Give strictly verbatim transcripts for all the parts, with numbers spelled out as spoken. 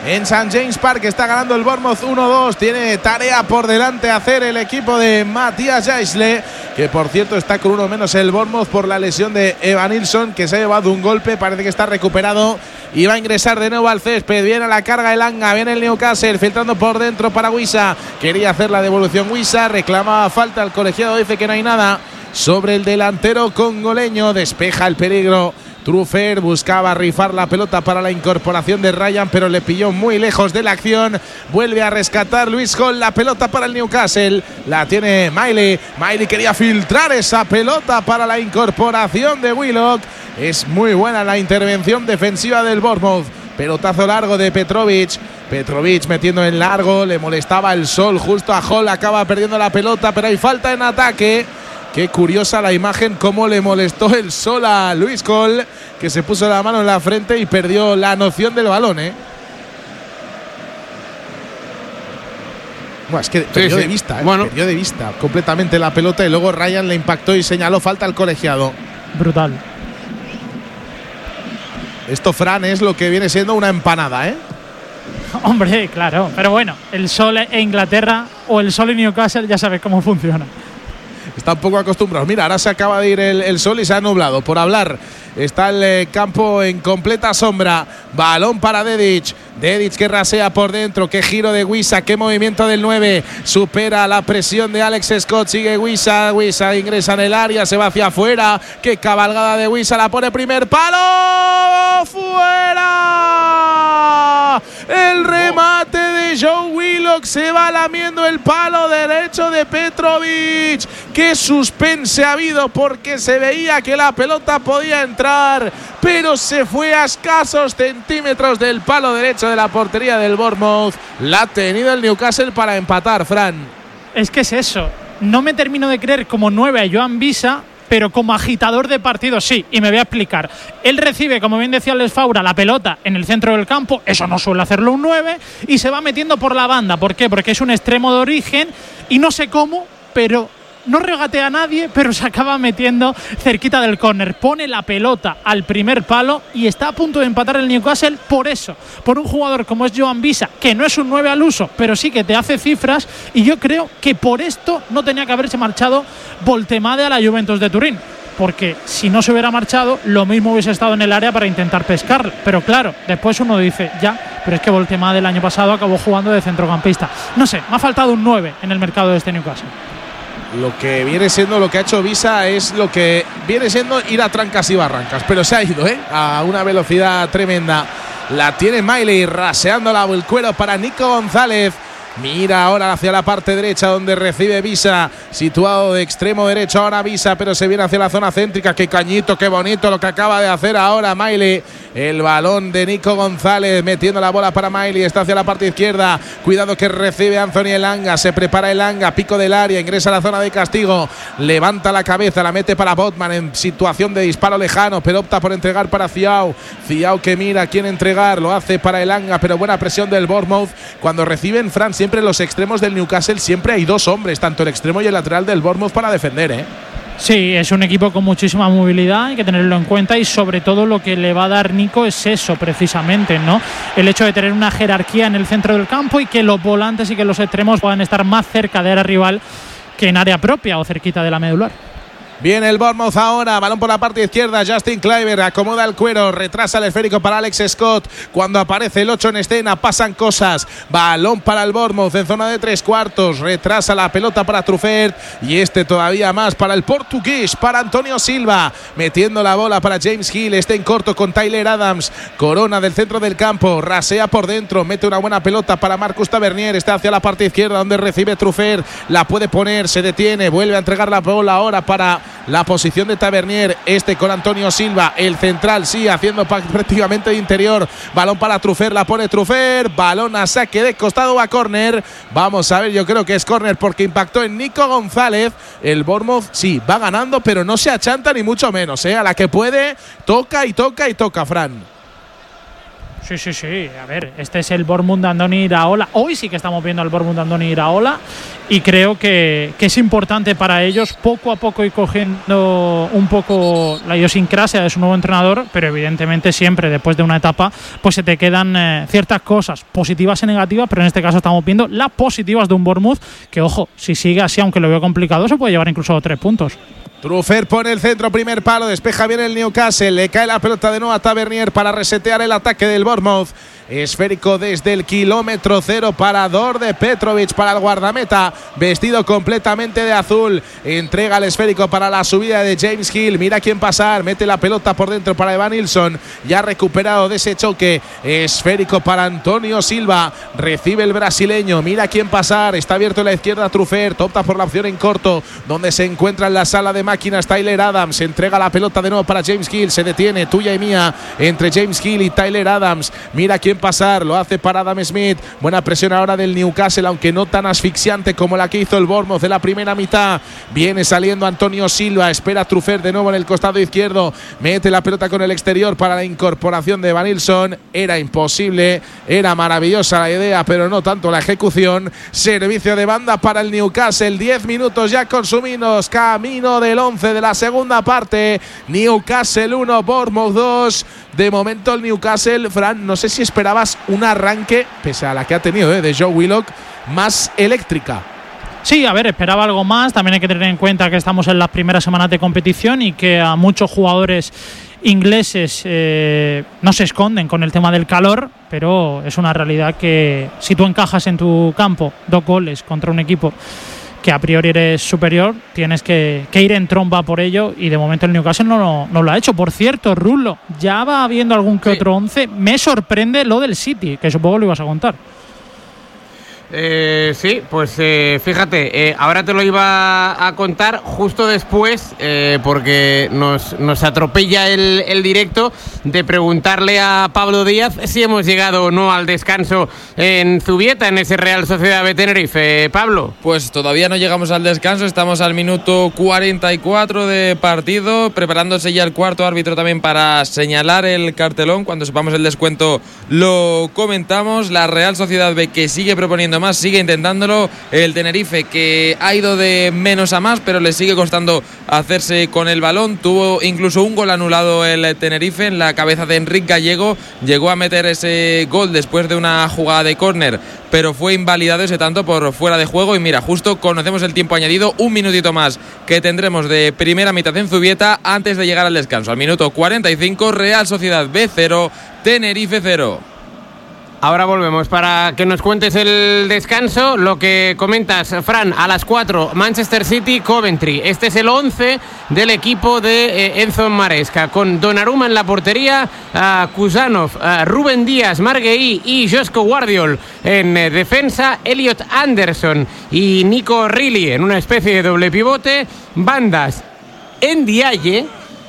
en Saint James Park. Está ganando el Bournemouth uno dos. Tiene tarea por delante hacer el equipo de Matías Jaisle, que por cierto está con uno menos el Bournemouth por la lesión de Evan Nilsson, que se ha llevado un golpe. Parece que está recuperado y va a ingresar de nuevo al césped. Viene a la carga el Anga, viene el Newcastle filtrando por dentro para Wissa. Quería hacer la devolución Wissa, reclamaba falta. El colegiado dice que no hay nada sobre el delantero congoleño. Despeja el peligro Truffert, buscaba rifar la pelota para la incorporación de Ryan, pero le pilló muy lejos de la acción. Vuelve a rescatar Luis Hall la pelota para el Newcastle. La tiene Miley. Miley quería filtrar esa pelota para la incorporación de Willock. Es muy buena la intervención defensiva del Bournemouth. Pelotazo largo de Petrovic. Petrovic metiendo en largo. Le molestaba el sol justo a Hall. Acaba perdiendo la pelota, pero hay falta en ataque. Qué curiosa la imagen, cómo le molestó el sol a Luis Hall, que se puso la mano en la frente y perdió la noción del balón, ¿eh? Bueno, es que perdió sí, sí. de vista, ¿eh? Bueno. Perdió de vista completamente la pelota y luego Ryan le impactó y señaló falta al colegiado. Brutal. Esto, Fran, es lo que viene siendo una empanada, ¿eh? Hombre, claro. Pero bueno, el sol en Inglaterra o el sol en Newcastle ya sabes cómo funciona. Están poco acostumbrados. Mira, ahora se acaba de ir el, el sol y se ha nublado. Por hablar, está el eh, campo en completa sombra. Balón para Dedic. Dedic que rasea por dentro. Qué giro de Wissa. Qué movimiento del nueve. Supera la presión de Alex Scott. Sigue Wissa. Wissa ingresa en el área. Se va hacia afuera. Qué cabalgada de Wissa. La pone primer palo. ¡Fuera! El remate de Joe Willock. Se va lamiendo el palo derecho de Petrovic. Qué suspense ha habido, porque se veía que la pelota podía entrar, pero se fue a escasos centímetros del palo derecho de la portería del Bournemouth. La ha tenido el Newcastle para empatar, Fran. Es que es eso. No me termino de creer como nueve a Joan Wissa, pero como agitador de partido sí, y me voy a explicar. Él recibe, como bien decía Les Faura, la pelota en el centro del campo, eso no suele hacerlo un nueve, y se va metiendo por la banda. ¿Por qué? Porque es un extremo de origen y no sé cómo, pero no regatea a nadie, pero se acaba metiendo cerquita del córner. Pone la pelota al primer palo y está a punto de empatar el Newcastle por eso. Por un jugador como es Joan Wissa, que no es un nueve al uso, pero sí que te hace cifras. Y yo creo que por esto no tenía que haberse marchado Voltemade a la Juventus de Turín. Porque si no se hubiera marchado, lo mismo hubiese estado en el área para intentar pescarlo. Pero claro, después uno dice, ya, pero es que Voltemade el año pasado acabó jugando de centrocampista. No sé, me ha faltado un nueve en el mercado de este Newcastle. Lo que viene siendo lo que ha hecho Wissa es lo que viene siendo ir a trancas y barrancas, pero se ha ido, ¿eh? A una velocidad tremenda. La tiene Miley raseándola el cuero para Nico González. Mira ahora hacia la parte derecha donde recibe Wissa, situado de extremo derecho ahora Wissa, pero se viene hacia la zona céntrica. Qué cañito, qué bonito lo que acaba de hacer ahora Miley. El balón de Nico González metiendo la bola para Miley, está hacia la parte izquierda. Cuidado que recibe Anthony Elanga, se prepara Elanga, pico del área, ingresa a la zona de castigo, levanta la cabeza, la mete para Botman en situación de disparo lejano, pero opta por entregar para Thiaw. Thiaw que mira a quién entregar, lo hace para Elanga, pero buena presión del Bournemouth. Cuando reciben Fran, siempre en los extremos del Newcastle siempre hay dos hombres, tanto el extremo y el lateral del Bournemouth, para defender, ¿eh? Sí, es un equipo con muchísima movilidad, hay que tenerlo en cuenta, y sobre todo lo que le va a dar Nico es eso precisamente, ¿no? El hecho de tener una jerarquía en el centro del campo y que los volantes y que los extremos puedan estar más cerca de área rival que en área propia o cerquita de la medular. Viene el Bournemouth ahora, balón por la parte izquierda, Justin Kluivert acomoda el cuero, retrasa el esférico para Alex Scott. Cuando aparece el ocho en escena pasan cosas. Balón para el Bournemouth en zona de tres cuartos, retrasa la pelota para Truffert y este todavía más para el portugués, para Antonio Silva, metiendo la bola para James Hill, este en corto con Tyler Adams. Corona del centro del campo, rasea por dentro, mete una buena pelota para Marcus Tavernier, está hacia la parte izquierda donde recibe Truffert, la puede poner, se detiene, vuelve a entregar la bola ahora para la posición de Tavernier, este con Antonio Silva, el central sí, haciendo prácticamente de interior. Balón para Truffert, la pone Truffert, balón a saque de costado a córner. Vamos a ver, yo creo que es córner porque impactó en Nico González. El Bournemouth sí, va ganando, pero no se achanta ni mucho menos, ¿eh? A la que puede, toca y toca y toca, Fran. Sí, sí, sí. A ver, este es el Bournemouth de Andoni Iraola. Hoy sí que estamos viendo al Bournemouth de Andoni Iraola y creo que, que es importante para ellos poco a poco ir cogiendo un poco la idiosincrasia de su nuevo entrenador, pero evidentemente siempre después de una etapa pues se te quedan eh, ciertas cosas positivas y negativas, pero en este caso estamos viendo las positivas de un Bournemouth que, ojo, si sigue así, aunque lo veo complicado, se puede llevar incluso tres puntos. Trufer pone el centro, primer palo, despeja bien el Newcastle, le cae la pelota de nuevo a Tavernier para resetear el ataque del Bournemouth. Esférico desde el kilómetro cero, parador de Petrovic para el guardameta, vestido completamente de azul. Entrega el esférico para la subida de James Hill. Mira quién pasar, mete la pelota por dentro para Evanilson. Ya recuperado de ese choque. Esférico para Antonio Silva. Recibe el brasileño. Mira quién pasar. Está abierto en la izquierda Truffert. Opta por la opción en corto, donde se encuentra en la sala de máquinas Tyler Adams. Entrega la pelota de nuevo para James Hill. Se detiene, tuya y mía, entre James Hill y Tyler Adams. Mira quién pasar, lo hace para Adam Smith. Buena presión ahora del Newcastle, aunque no tan asfixiante como la que hizo el Bournemouth de la primera mitad. Viene saliendo Antonio Silva, espera Truffert de nuevo en el costado izquierdo, mete la pelota con el exterior para la incorporación de Evanilson. Era imposible, era maravillosa la idea, pero no tanto la ejecución. Servicio de banda para el Newcastle, diez minutos ya consumidos, camino del once de la segunda parte. Newcastle uno, Bournemouth dos. De momento el Newcastle, Fran, no sé si esperabas un arranque, pese a la que ha tenido eh, de Joe Willock, más eléctrica. Sí, a ver, esperaba algo más. También hay que tener en cuenta que estamos en las primeras semanas de competición y que a muchos jugadores ingleses eh, no se esconden con el tema del calor, pero es una realidad que si tú encajas en tu campo dos goles contra un equipo que a priori eres superior, tienes que, que ir en tromba por ello, y de momento el Newcastle no, no, no lo ha hecho. Por cierto, Rulo, ya va habiendo algún que otro once. Me sorprende lo del City, que supongo lo ibas a contar. Eh, sí, pues eh, fíjate, eh, ahora te lo iba a contar justo después, eh, porque nos, nos atropella el, el directo, de preguntarle a Pablo Díaz si hemos llegado o no al descanso en Zubieta, en ese Real Sociedad B Tenerife. Eh, Pablo. Pues todavía no llegamos al descanso, estamos al minuto cuarenta y cuatro de partido, preparándose ya el cuarto árbitro también para señalar el cartelón. Cuando sepamos el descuento lo comentamos. La Real Sociedad B, que sigue proponiendo más, sigue intentándolo. El Tenerife, que ha ido de menos a más, pero le sigue costando hacerse con el balón. Tuvo incluso un gol anulado el Tenerife en la cabeza de Enric Gallego. Llegó a meter ese gol después de una jugada de córner, pero fue invalidado ese tanto por fuera de juego. Y mira, justo conocemos el tiempo añadido, un minutito más que tendremos de primera mitad en Zubieta antes de llegar al descanso. Al minuto cuarenta y cinco, Real Sociedad B cero, Tenerife cero. Ahora volvemos para que nos cuentes el descanso. Lo que comentas, Fran, a las cuatro, Manchester City, Coventry. Este es el once del equipo de eh, Enzo Maresca, con Donnarumma en la portería, uh, Kusanov, uh, Rubén Díaz, Margueí y Josko Guardiol en eh, defensa, Elliot Anderson y Nico Riley en una especie de doble pivote, bandas Ndiaye,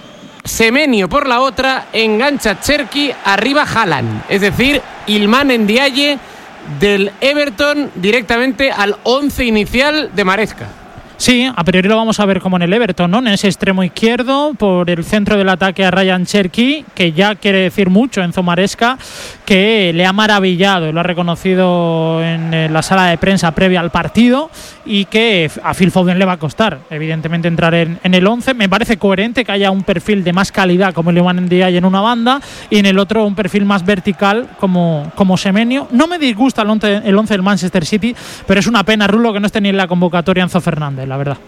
Semenyo por la otra, engancha Cherki, arriba Haaland, es decir, Ilman Ndiaye del Everton directamente al once inicial de Maresca. Sí, a priori lo vamos a ver como en el Everton, ¿no? En ese extremo izquierdo, por el centro del ataque a Ryan Cherki, que ya quiere decir mucho Enzo Maresca, que le ha maravillado, lo ha reconocido en la sala de prensa previa al partido, y que a Phil Foden le va a costar, evidentemente, entrar en, en el once. Me parece coherente que haya un perfil de más calidad como el Iliman Ndiaye en una banda y en el otro un perfil más vertical como, como Semenyo. No me disgusta el once, el once del Manchester City, pero es una pena, Rulo, que no esté ni en la convocatoria Enzo Fernández, la verdad.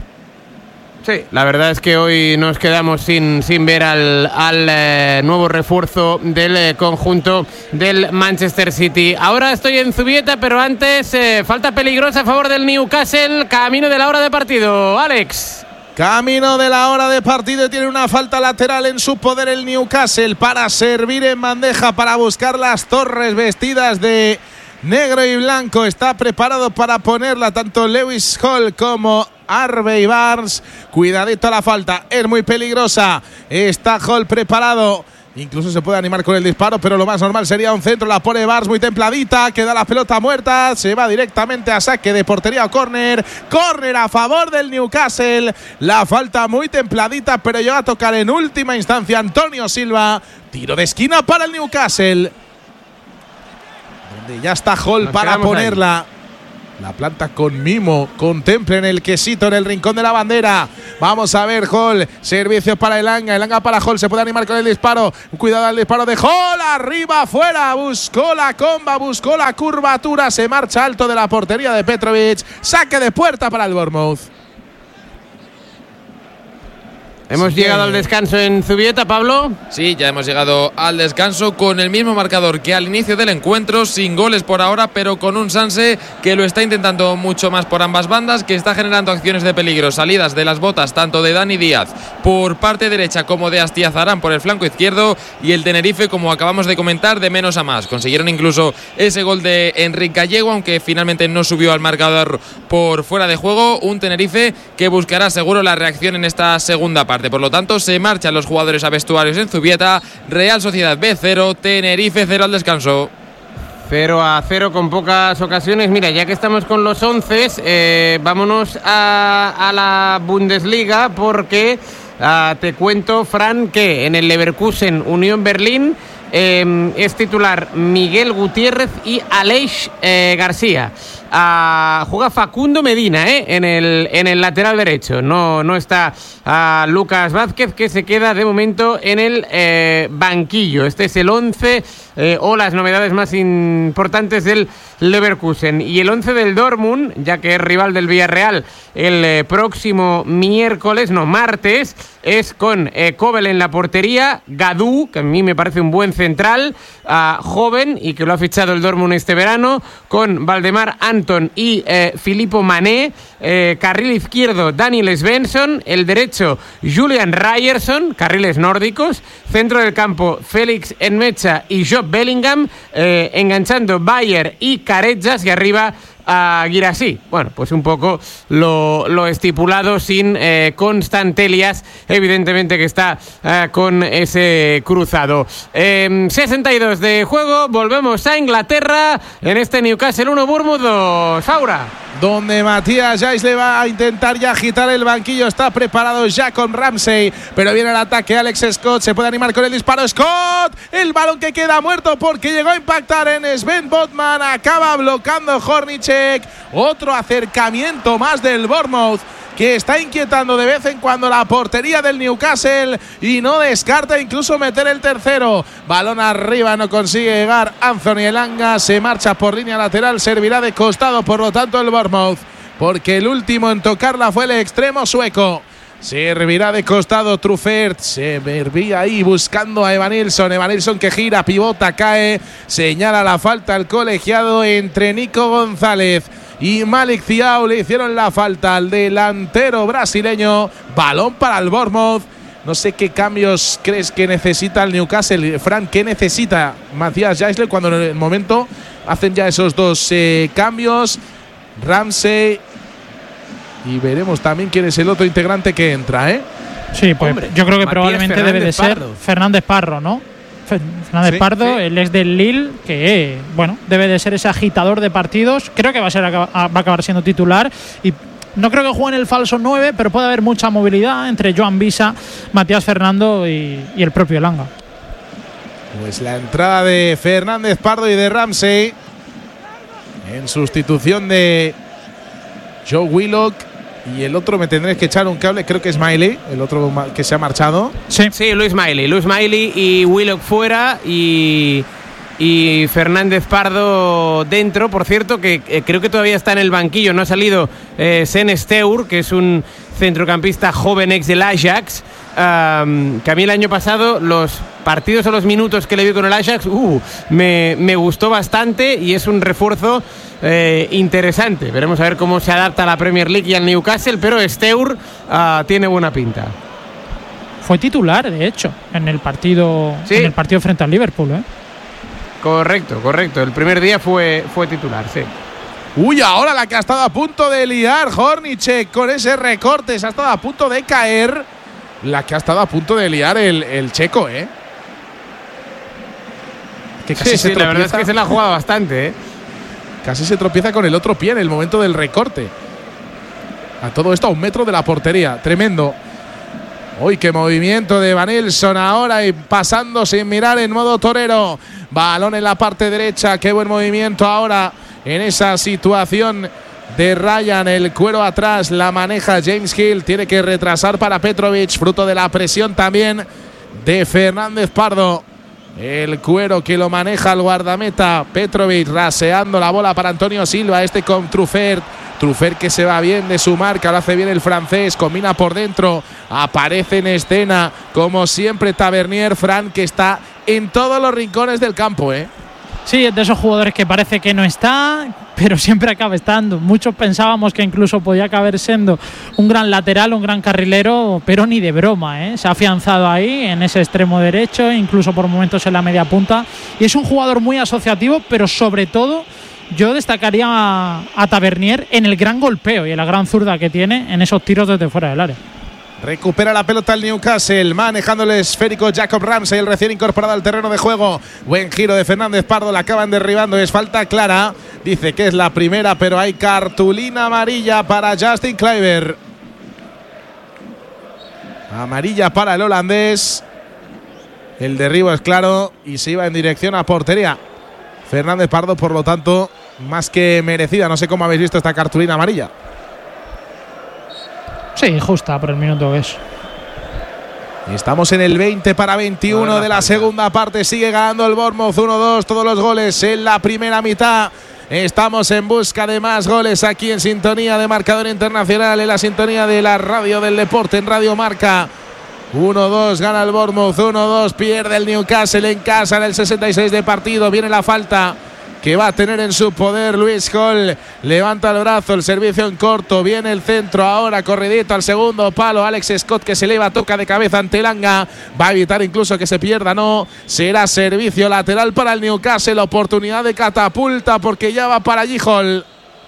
Sí, la verdad es que hoy nos quedamos sin, sin ver al, al eh, nuevo refuerzo del eh, conjunto del Manchester City. Ahora estoy en Zubieta, pero antes eh, falta peligrosa a favor del Newcastle, camino de la hora de partido. Alex. Camino de la hora de partido, tiene una falta lateral en su poder el Newcastle para servir en bandeja, para buscar las torres vestidas de negro y blanco. Está preparado para ponerla tanto Lewis Hall como Harvey Barnes. Cuidadito a la falta, es muy peligrosa. Está Hall preparado, incluso se puede animar con el disparo, pero lo más normal sería un centro. La pone Barnes muy templadita, queda la pelota muerta, se va directamente a saque de portería o córner. Córner a favor del Newcastle. La falta muy templadita, pero llega a tocar en última instancia Antonio Silva. Tiro de esquina para el Newcastle. donde ya está Hall Nos para quedamos ponerla. Ahí. La planta con mimo, contemplen el quesito en el rincón de la bandera. Vamos a ver, Hall, servicio para Elanga, Elanga para Hall, se puede animar con el disparo. Cuidado al disparo de Hall, arriba, afuera, buscó la comba, buscó la curvatura, se marcha alto de la portería de Petrovic. Saque de puerta para el Bournemouth. Hemos Sí. llegado al descanso en Zubieta, Pablo. Sí, ya hemos llegado al descanso con el mismo marcador que al inicio del encuentro, sin goles por ahora, pero con un Sanse que lo está intentando mucho más por ambas bandas, que está generando acciones de peligro, salidas de las botas tanto de Dani Díaz por parte derecha como de Astiazarán por el flanco izquierdo, y el Tenerife, como acabamos de comentar, de menos a más. Consiguieron incluso ese gol de Enric Gallego, aunque finalmente no subió al marcador por fuera de juego. Un Tenerife que buscará seguro la reacción en esta segunda parte. Por lo tanto, se marchan los jugadores a vestuarios en Zubieta. Real Sociedad B cero, Tenerife cero al descanso. cero a cero con pocas ocasiones. Mira, ya que estamos con los once, eh, vámonos a, a la Bundesliga, porque uh, te cuento, Fran, que en el Leverkusen Unión Berlín eh, es titular Miguel Gutiérrez y Aleix eh, García. Uh, juega Facundo Medina eh, en, el, en el lateral derecho. No, no está uh, Lucas Vázquez, que se queda de momento en el eh, banquillo. Este es el once eh, o las novedades más importantes del Leverkusen. Y el once del Dortmund, ya que es rival del Villarreal el eh, próximo miércoles, no, martes, es con eh, Kobel en la portería, Gadú, que a mí me parece un buen central, uh, joven, y que lo ha fichado el Dortmund este verano, con Valdemar Anton y eh, Filippo Mané, eh, carril izquierdo Daniel Svensson, el derecho Julian Ryerson, carriles nórdicos, centro del campo Félix Enmecha y Job Bellingham, eh, enganchando Bayer y Carejas, y arriba a Guirassi. Bueno, pues un poco lo, lo estipulado, sin eh, Constantelias, evidentemente, que está eh, con ese cruzado. Eh, sesenta y dos de juego, volvemos a Inglaterra en este Newcastle uno Bournemouth dos. Saura. Donde Matías Jais le va a intentar ya agitar el banquillo. Está preparado ya con Ramsey, pero viene el ataque. Alex Scott se puede animar con el disparo. Scott, el balón que queda muerto porque llegó a impactar en Sven Botman. Acaba bloqueando Hornicek. Otro acercamiento más del Bournemouth, que está inquietando de vez en cuando la portería del Newcastle y no descarta incluso meter el tercero. Balón arriba, no consigue llegar Anthony Elanga, se marcha por línea lateral, servirá de costado, por lo tanto el Bournemouth, porque el último en tocarla fue el extremo sueco. Servirá de costado Truffert, se servía ahí buscando a Evanilson, Evanilson que gira, pivota, cae, señala la falta al colegiado entre Nico González y Malik Thiaw. Le hicieron la falta al delantero brasileño. Balón para el Bournemouth. No sé qué cambios crees que necesita el Newcastle. Fran, ¿qué necesita Matías Jaisle cuando en el momento hacen ya esos dos eh, cambios? Ramsey, y veremos también quién es el otro integrante que entra, ¿eh? Sí, pues Hombre, yo creo que Matías probablemente Fernández debe de ser Pardo. Fernández Parro, ¿no? Fer- Fernández Sí, Pardo, sí. él es del Lille, que bueno, debe de ser ese agitador de partidos. Creo que va a ser va a acabar siendo titular, y no creo que juegue en el falso nueve, pero puede haber mucha movilidad entre Joan Visa, Matías Fernando y, y el propio Elanga. Pues la entrada de Fernández Pardo y de Ramsey en sustitución de Joe Willock. Y el otro me tendréis que echar un cable, creo que es Miley, el otro ma- que se ha marchado. Sí, Sí, Luis Miley. Luis Miley y Willock fuera, y, y Fernández Pardo dentro. Por cierto, que eh, creo que todavía está en el banquillo. No ha salido eh, Sen Steur, que es un centrocampista joven ex del Ajax. Um, que a mí el año pasado los partidos o los minutos que le vi con el Ajax uh, me, me gustó bastante, y es un refuerzo eh, interesante. Veremos a ver cómo se adapta a la Premier League y al Newcastle, pero Steur uh, tiene buena pinta. fue titular, de hecho, en el partido, Sí. en el partido frente al Liverpool, ¿eh? Correcto, correcto. El primer día fue, fue titular, sí. Uy, ahora la que ha estado a punto de liar Hornicek con ese recorte, se ha estado a punto de caer. La que ha estado a punto de liar el, el checo, ¿eh? Que casi Sí, se sí, la verdad es tropieza. que se la ha jugado bastante, ¿eh? Casi se tropieza con el otro pie en el momento del recorte. A todo esto a un metro de la portería. Tremendo. Uy, qué movimiento de Vanilson ahora, y pasando sin mirar en modo torero. balón en la parte derecha, qué buen movimiento ahora en esa situación de Ryan, el cuero atrás, la maneja James Hill, tiene que retrasar para Petrovic, fruto de la presión también de Fernández Pardo. El cuero que lo maneja el guardameta Petrovic, raseando la bola para Antonio Silva, este con Truffert. Truffert que se va bien de su marca, lo hace bien el francés, combina por dentro, aparece en escena, como siempre Tavernier, Fran, que está en todos los rincones del campo, ¿eh? Sí, es de esos jugadores que parece que no está, pero siempre acaba estando. Muchos pensábamos que incluso podía acabar siendo un gran lateral, un gran carrilero, pero ni de broma, ¿eh? Se ha afianzado ahí en ese extremo derecho, incluso por momentos en la media punta. Y es un jugador muy asociativo, pero sobre todo yo destacaría a, a Tavernier en el gran golpeo y en la gran zurda que tiene en esos tiros desde fuera del área. Recupera la pelota el Newcastle, manejando el esférico Jacob Ramsey, el recién incorporado al terreno de juego. Buen giro de Fernández Pardo, la acaban derribando, es falta clara. Dice que es la primera, pero hay cartulina amarilla para Justin Kluivert. Amarilla para el holandés. El derribo es claro y se iba en dirección a portería. Fernández Pardo, por lo tanto, más que merecida. No sé cómo habéis visto esta cartulina amarilla. Sí, justa por el minuto que es. Estamos en el veinte para veintiuno de la segunda parte. Sigue ganando el Bournemouth uno dos. Todos los goles en la primera mitad. Estamos en busca de más goles aquí en sintonía de Marcador Internacional, en la sintonía de la radio del deporte en Radio Marca. uno dos gana el Bournemouth, uno dos pierde el Newcastle en casa en el sesenta y seis de partido. Viene la falta que va a tener en su poder Luis Hall. Levanta el brazo, el servicio en corto. Viene el centro ahora, corridito al segundo palo. Alex Scott que se eleva, toca de cabeza ante Langa. Va a evitar incluso que se pierda, no. Será servicio lateral para el Newcastle. Oportunidad de catapulta porque ya va para allí Hall.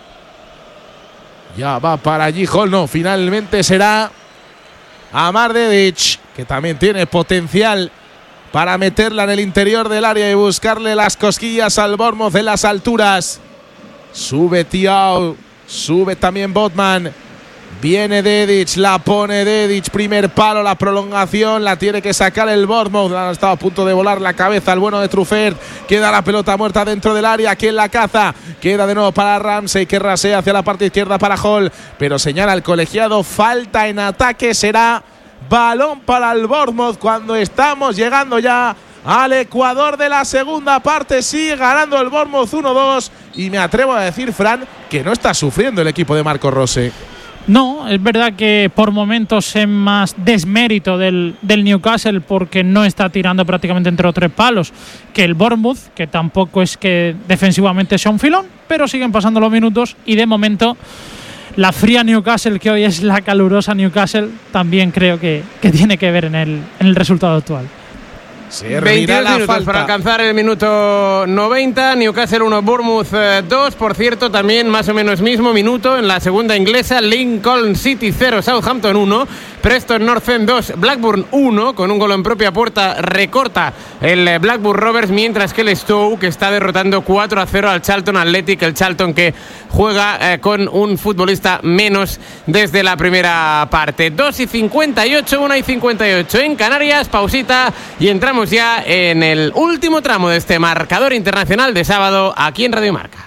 Ya va para allí Hall, no. Finalmente será Amar Dedic, que también tiene potencial para meterla en el interior del área y buscarle las cosquillas al Bournemouth en las alturas. Sube Thiaw, sube también Botman. Viene Dedic, la pone Dedic, primer palo, la prolongación, la tiene que sacar el Bournemouth. Ha estado a punto de volar la cabeza el bueno de Truffert. Queda la pelota muerta dentro del área, quien la caza. Queda de nuevo para Ramsey, que rasea hacia la parte izquierda para Hall, pero señala el colegiado, falta en ataque, será balón para el Bournemouth cuando estamos llegando ya al Ecuador de la segunda parte. Sigue ganando el Bournemouth uno dos y me atrevo a decir, Fran, que no está sufriendo el equipo de Marco Rose. No, es verdad que por momentos es más desmérito del, del Newcastle porque no está tirando prácticamente entre los tres palos que el Bournemouth, que tampoco es que defensivamente sea un filón, pero siguen pasando los minutos y de momento la fría Newcastle, que hoy es la calurosa Newcastle, también creo que, que tiene que ver en el, en el resultado actual. veintidós minutos falta para alcanzar el minuto noventa. Newcastle uno, Bournemouth dos. Por cierto, también más o menos mismo minuto en la segunda inglesa. Lincoln City cero, Southampton uno. Preston North End dos, Blackburn uno. Con un gol en propia puerta recorta el Blackburn Rovers, mientras que el Stoke está derrotando cuatro a cero al Charlton Athletic. El Charlton que juega eh, con un futbolista menos desde la primera parte. dos y cincuenta y ocho, una y cincuenta y ocho en Canarias. Pausita y entramos ya en el último tramo de este Marcador Internacional de sábado aquí en Radio Marca.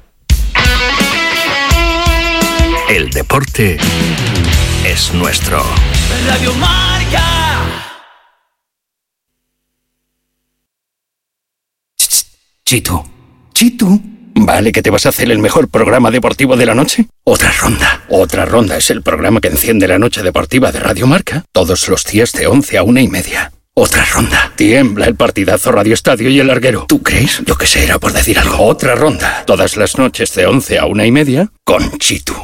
El deporte es nuestro. Radio Marca. Chito, Chito. ¿Vale que te vas a hacer el mejor programa deportivo de la noche? Otra ronda. Otra ronda es el programa que enciende la noche deportiva de Radio Marca todos los días de once a una y media. Otra ronda. Tiembla el partidazo Radio Estadio y el larguero. ¿Tú crees? Yo que sé, era por decir algo. Otra ronda. Todas las noches de once a una y media con Chitu.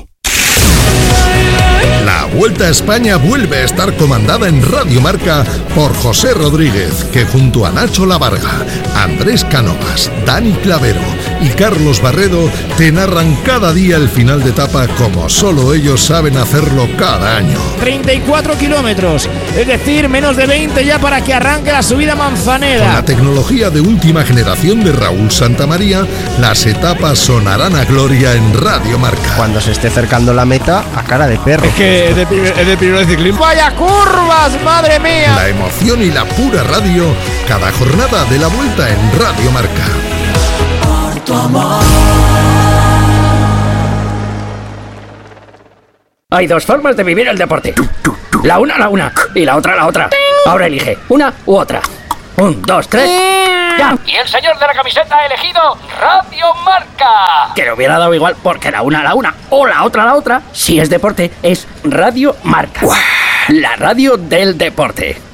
La Vuelta a España vuelve a estar comandada en Radio Marca por José Rodríguez, que junto a Nacho Lavarga, Andrés Cánovas, Dani Clavero y Carlos Barredo te narran cada día el final de etapa como solo ellos saben hacerlo cada año. treinta y cuatro kilómetros, es decir, menos de veinte ya para que arranque la subida Manzaneda. Con la tecnología de última generación de Raúl Santamaría, las etapas sonarán a gloria en Radio Marca. Cuando se esté acercando la meta, a cara de perro. Es que que es de, es de primero de ciclismo. ¡Vaya curvas, madre mía! La emoción y la pura radio, cada jornada de la Vuelta en Radio Marca. Por tu amor. Hay dos formas de vivir el deporte. La una, la una, y la otra, la otra. Ahora elige una u otra. Un, dos, tres, ya. Y el señor de la camiseta ha elegido Radio Marca. Que le hubiera dado igual, porque la una, la una, o la otra, la otra, si es deporte, es Radio Marca. La radio del deporte.